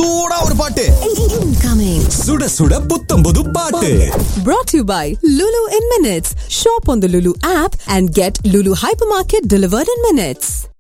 சூடா ஒரு பாட்டு Incoming. சுட சுட புத்தம் புது பாட்டு. Brought to you by Lulu in Minutes. Shop on the Lulu app and get Lulu Hypermarket delivered in minutes.